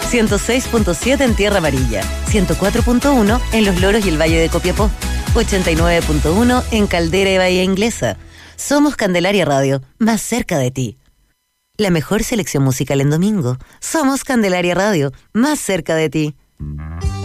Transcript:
106.7 en Tierra Amarilla, 104.1 en Los Loros y el Valle de Copiapó, 89.1 en Caldera y Bahía Inglesa. Somos Candelaria Radio, más cerca de ti. La mejor selección musical en domingo. Somos Candelaria Radio, más cerca de ti.